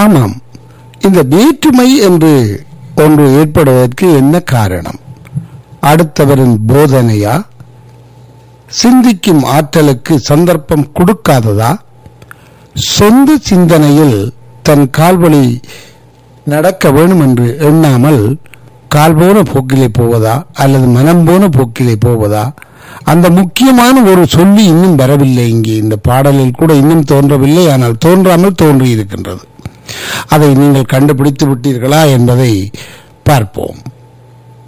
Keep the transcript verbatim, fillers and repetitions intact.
ஆமாம், இந்த வேற்றுமை என்று ஒன்று ஏற்படுவதற்கு என்ன காரணம்? அடுத்தவரின் போதனையா? சிந்திக்கும் ஆற்றலுக்கு சந்தர்ப்பம் கொடுக்காததா? சொந்த சிந்தனையில் தன் கால்வழி நடக்க வேண்டும் என்று எண்ணாமல் கால் போன போக்கிலே போவதா அல்லது மனம் போன போக்கிலே போவதா? அந்த முக்கியமான ஒரு சொல்லி இன்னும் வரவில்லை. இங்கே இந்த பாடலில் கூட இன்னும் தோன்றவில்லை, ஆனால் தோன்றாமல் தோன்றி இருக்கின்றது. அதை நீங்கள் கண்டுபிடித்து விட்டீர்களா என்பதை பார்ப்போம்.